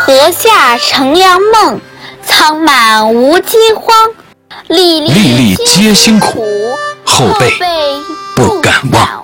河下乘凉梦，苍满无饥荒。粒粒皆辛苦，后辈不敢忘。